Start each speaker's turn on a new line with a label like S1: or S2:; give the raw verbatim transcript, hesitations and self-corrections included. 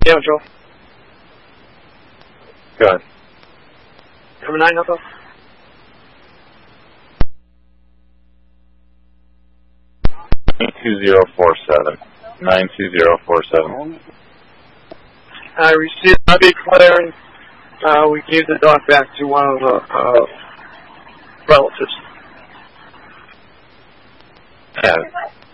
S1: Yeah, Joe.
S2: Go ahead.
S1: Number nine, Knuckles.
S2: nine two zero four seven. nine two zero four seven.
S1: I received a big clearing. Uh, we gave the dog back to one of the uh, relatives.
S2: Yeah.